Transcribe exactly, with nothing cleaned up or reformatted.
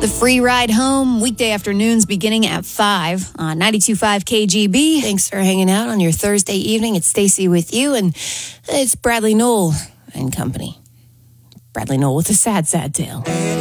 The free ride home, weekday afternoons beginning at five on ninety-two point five K G B. Thanks for hanging out on your Thursday evening. It's Stacy with you, and it's Bradley Knoll and company. Bradley Knoll with a sad, sad tale.